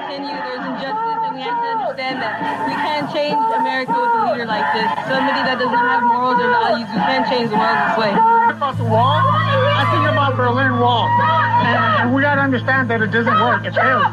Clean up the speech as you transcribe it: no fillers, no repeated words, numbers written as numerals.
continue. There's injustice, and we have to understand that we can't change America with a leader like this. Somebody that does not have morals or values, we can't change the world this way. About the wall, I think about Berlin Wall, and we got to understand that it doesn't work. It failed.